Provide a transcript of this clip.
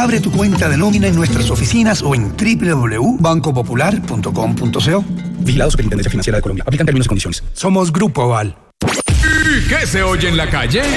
Abre tu cuenta de nómina en nuestras oficinas o en www.bancopopular.com.co. Vigilado Superintendencia Financiera de Colombia. Aplican términos y condiciones. Somos Grupo Aval. ¿Y qué se oye en la calle?